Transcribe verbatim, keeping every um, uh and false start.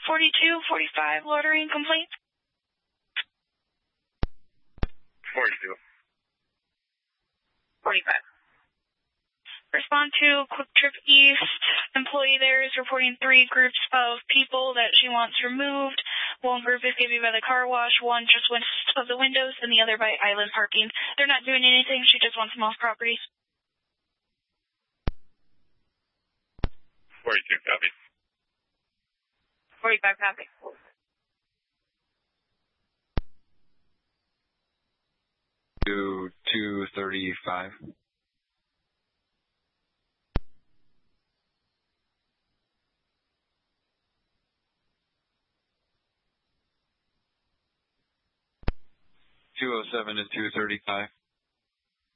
forty-two forty-five, loitering complaint. forty-two. forty-five. Respond to Quick Trip East. Employee there is reporting three groups of people that she wants removed. One group is going to be by the car wash, one just west of the windows, and the other by island parking. They're not doing anything. She just wants them off property. forty-two, copy. forty-five, copy. To two thirty-five. two oh seven to two thirty-five.